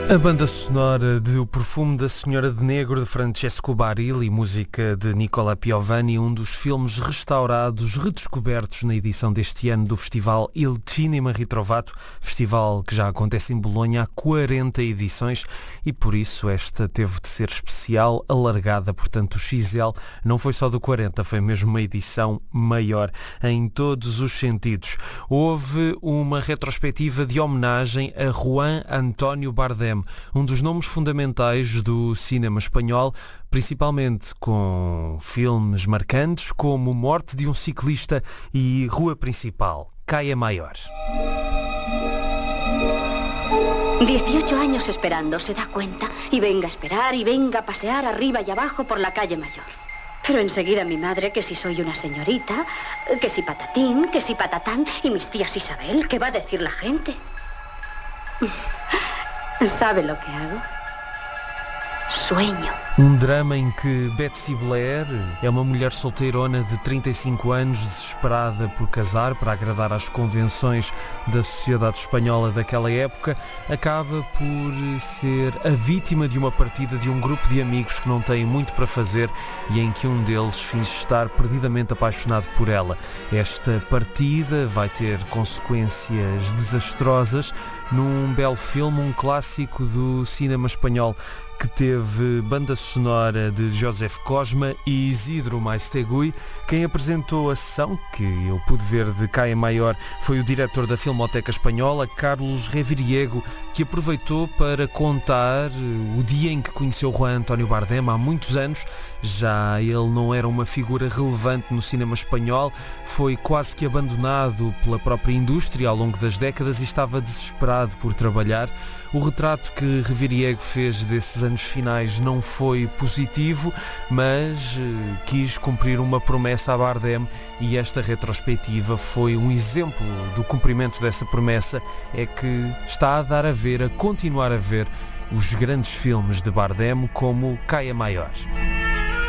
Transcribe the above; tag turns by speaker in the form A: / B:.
A: A banda sonora de O Perfume da Senhora de Negro, de Francesco Barilli, música de Nicola Piovani, um dos filmes restaurados, redescobertos na edição deste ano do festival Il Cinema Ritrovato, festival que já acontece em Bolonha há 40 edições e por isso esta teve de ser especial, alargada, portanto o XL não foi só do 40, foi mesmo uma edição maior em todos os sentidos. Houve uma retrospectiva de homenagem a Juan António Bardem, um dos nomes fundamentais do cinema espanhol, principalmente com filmes marcantes como Morte de um Ciclista e Rua Principal, Calle Mayor.
B: 18 años esperando, se da cuenta, y venga a esperar, y venga a pasear arriba y abajo por la calle Mayor. Pero enseguida mi madre, que si soy una señorita, que si patatín, que si patatán, y mis tías Isabel, ¿qué va a decir la gente? ¿Sabe lo que hago? Sueño.
A: Um drama em que Betsy Blair é uma mulher solteirona de 35 anos, desesperada por casar, para agradar às convenções da sociedade espanhola daquela época, acaba por ser a vítima de uma partida de um grupo de amigos que não têm muito para fazer e em que um deles finge estar perdidamente apaixonado por ela. Esta partida vai ter consequências desastrosas num belo filme, um clássico do cinema espanhol, que teve banda sonora de Joseph Cosma e Isidro Maistegui. Quem apresentou a sessão, que eu pude ver, de Calle Mayor, foi o diretor da Filmoteca Espanhola, Carlos Reviriego, que aproveitou para contar o dia em que conheceu Juan António Bardem, há muitos anos. Já ele não era uma figura relevante no cinema espanhol, foi quase que abandonado pela própria indústria ao longo das décadas e estava desesperado por trabalhar. O retrato que Reviriego fez desses anos finais não foi positivo, mas quis cumprir uma promessa a Bardem e esta retrospectiva foi um exemplo do cumprimento dessa promessa, é que está a dar a ver, a continuar a ver, os grandes filmes de Bardem como Calle Mayor.